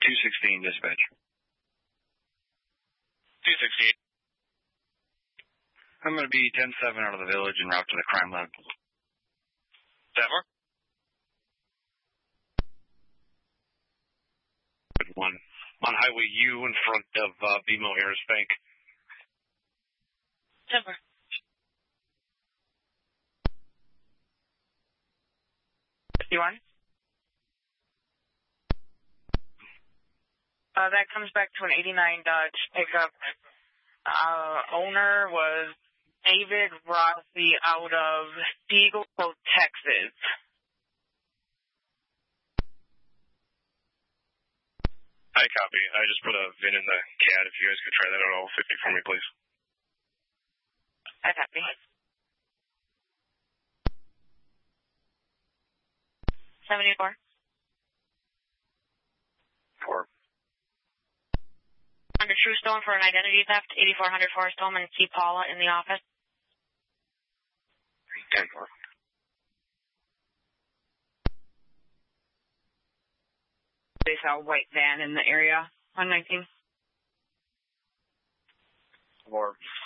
216 dispatch. 216. I'm going to be 10-7 out of the village en route to the crime lab. 7. Good one. On Highway U in front of BMO Harris Bank. 10. 51. That comes back to an 89 Dodge pickup. Owner was David Rossi out of Eagle, Texas. I copy. I just put a VIN in the CAD. If you guys could try that on 050 for me, please. I copy. 74. 4. Under True Stone for an identity theft, 8400 Forest Home and see Paula in the office. 10-4. They saw a white van in the area on 19. 4.